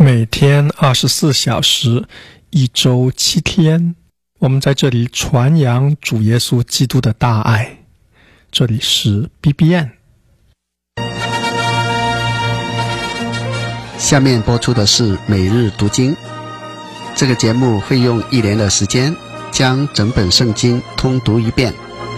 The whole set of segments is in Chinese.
每天24小时，一周7天，我们在这里传扬主耶稣基督的大爱。这里是 BBN。 下面播出的是每日读经。这个节目会用1年的时间将整本圣经通读一遍。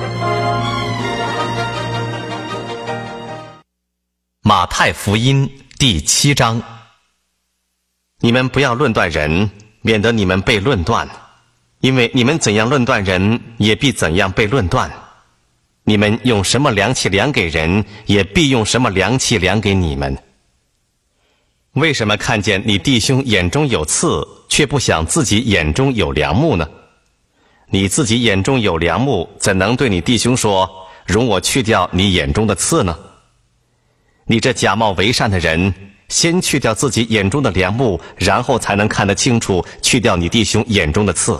马太福音第7章。你们不要论断人，免得你们被论断，因为你们怎样论断人，也必怎样被论断。你们用什么量器量给人，也必用什么量器量给你们。为什么看见你弟兄眼中有刺，却不想自己眼中有梁木呢？你自己眼中有梁木，怎能对你弟兄说，容我去掉你眼中的刺呢？你这假冒为善的人，先去掉自己眼中的梁木，然后才能看得清楚，去掉你弟兄眼中的刺。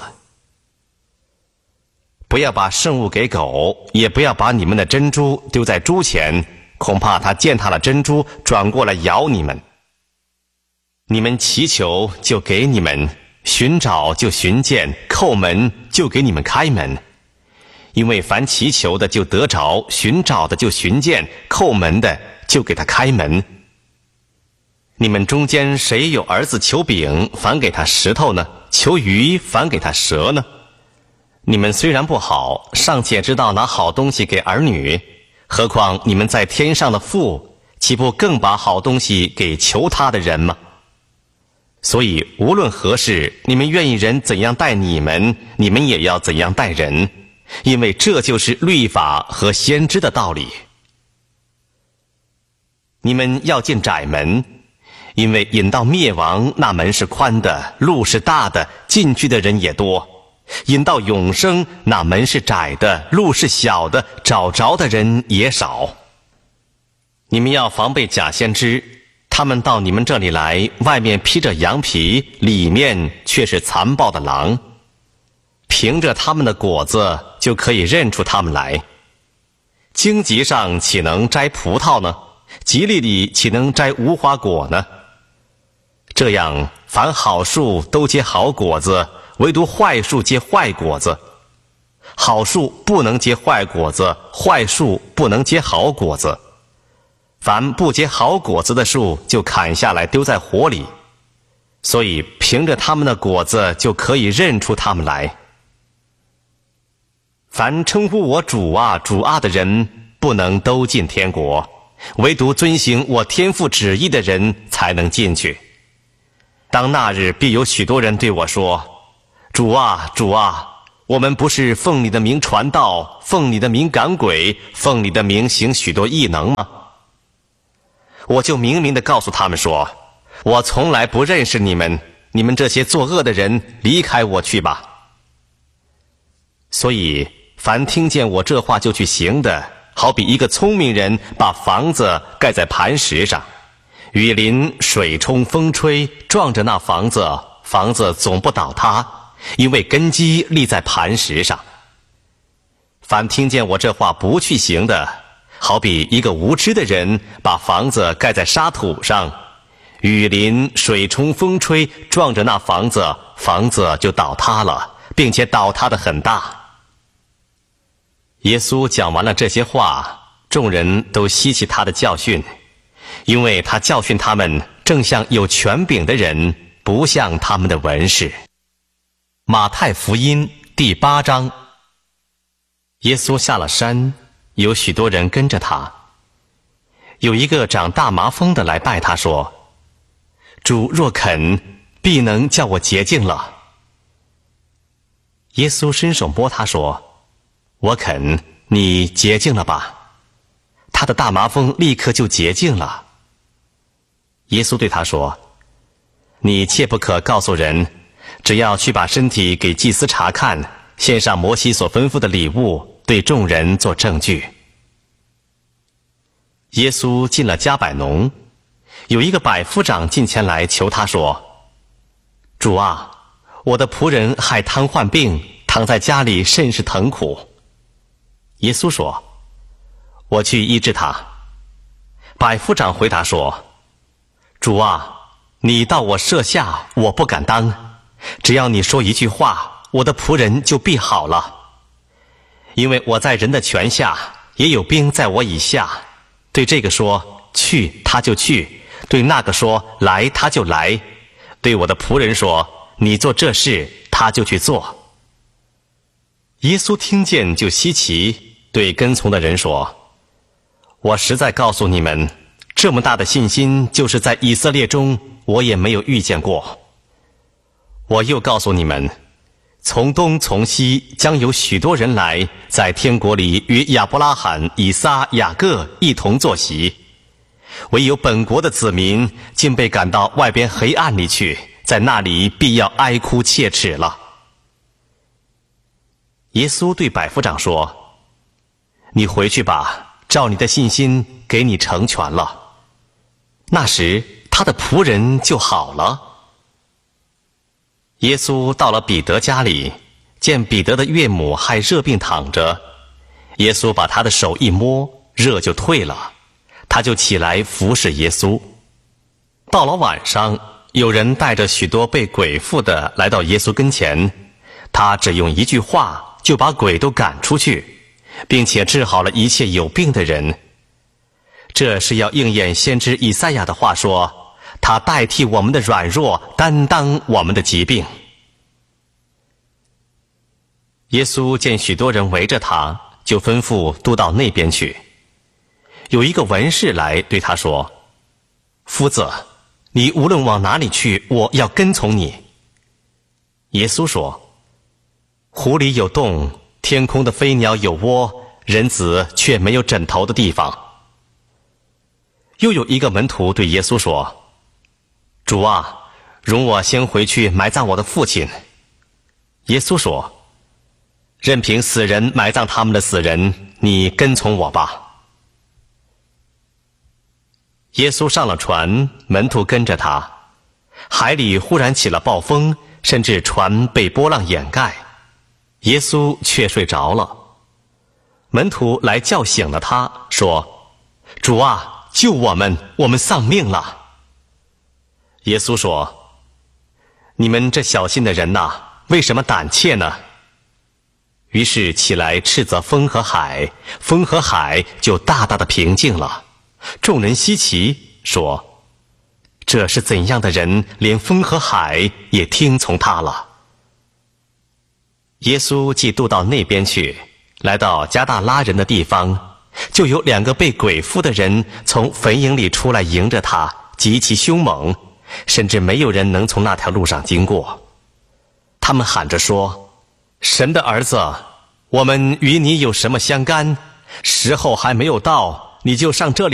不要把圣物给狗，也不要把你们的珍珠丢在猪前，恐怕它践踏了珍珠，转过来咬你们。你们祈求就给你们，寻找就寻见，叩门就给你们开门。因为凡祈求的就得着，寻找的就寻见，叩门的就给他开门。你们中间谁有儿子求饼，反给他石头呢？求鱼，反给他蛇呢？你们虽然不好，尚且知道拿好东西给儿女，何况你们在天上的父，岂不更把好东西给求他的人吗？所以无论何事，你们愿意人怎样待你们，你们也要怎样待人，因为这就是律法和先知的道理。你们要进窄门，因为引到灭亡那门是宽的，路是大的，进去的人也多；引到永生那门是窄的，路是小的，找着的人也少。你们要防备假先知，他们到你们这里来，外面披着羊皮，里面却是残暴的狼。凭着他们的果子就可以认出他们来。荆棘上岂能摘葡萄呢？蒺藜里岂能摘无花果呢？这样，凡好树都结好果子，唯独坏树结坏果子。好树不能结坏果子，坏树不能结好果子。凡不结好果子的树，就砍下来丢在火里。所以凭着他们的果子就可以认出他们来。凡称呼我主啊主啊的人，不能都进天国，唯独遵行我天父旨意的人才能进去。当那日必有许多人对我说，主啊主啊，我们不是奉你的名传道，奉你的名赶鬼，奉你的名行许多异能吗？我就明明地告诉他们说，我从来不认识你们，你们这些作恶的人，离开我去吧。所以凡听见我这话就去行的，好比一个聪明人把房子盖在磐石上，雨淋水冲风吹，撞着那房子，房子总不倒塌，因为根基立在磐石上。凡听见我这话不去行的，好比一个无知的人把房子盖在沙土上，雨淋水冲风吹，撞着那房子，房子就倒塌了，并且倒塌得很大。耶稣讲完了这些话，众人都稀奇他的教训，因为他教训他们正像有权柄的人，不像他们的文士。马太福音第8章。耶稣下了山，有许多人跟着他。有一个长大麻风的来拜他说，主若肯，必能叫我洁净了。耶稣伸手摸他说，我肯，你洁净了吧。他的大麻风立刻就洁净了。耶稣对他说，你切不可告诉人，只要去把身体给祭司查看，献上摩西所吩咐的礼物，对众人做证据。耶稣进了加百农，有一个百夫长近前来求他说，主啊，我的仆人害瘫痪病，躺在家里甚是疼苦。耶稣说，我去医治他。百夫长回答说，主啊， 你到我舍下，我不敢当。只要你说一句话，我的仆人就必好了。因为我在人的权下，也有兵在我以下。对这个说去，他就去；对那个说来，他就来；对我的仆人说你做这事，他就去做。耶稣听见就稀奇，对跟从的人说：我实在告诉你们，这么大的信心，就是在以色列中我也没有遇见过。我又告诉你们，从东从西将有许多人来，在天国里与亚伯拉罕、以撒、雅各一同坐席。唯有本国的子民竟被赶到外边黑暗里去，在那里必要哀哭切齿了。耶稣对百夫长说：你回去吧，照你的信心给你成全了。那时他的仆人就好了。耶稣到了彼得家里，见彼得的岳母还热病躺着，耶稣把他的手一摸，热就退了，他就起来服侍耶稣。到了晚上，有人带着许多被鬼附的来到耶稣跟前，他只用一句话就把鬼都赶出去，并且治好了一切有病的人。这是要应验先知以赛亚的话说，他代替我们的软弱，担当我们的疾病。耶稣见许多人围着他，就吩咐都到那边去。有一个文士来对他说：夫子，你无论往哪里去，我要跟从你。耶稣说：湖里有洞，天空的飞鸟有窝，人子却没有枕头的地方。又有一个门徒对耶稣说：主啊，容我先回去埋葬我的父亲。耶稣说：任凭死人埋葬他们的死人，你跟从我吧。耶稣上了船，门徒跟着他。海里忽然起了暴风，甚至船被波浪掩盖，耶稣却睡着了。门徒来叫醒了他，说：主啊，救我们，我们丧命了。耶稣说：你们这小心的人哪，为什么胆怯呢？于是起来斥责风和海，风和海就大大的平静了。众人稀奇，说：这是怎样的人，连风和海也听从他了。耶稣既渡到那边去，来到加大拉人的地方，就有2个被鬼附的人从坟茔里出来迎着他，极其凶猛，甚至没有人能从那条路上经过。他们喊着说：神的儿子，我们与你有什么相干？时候还没有到，你就上这里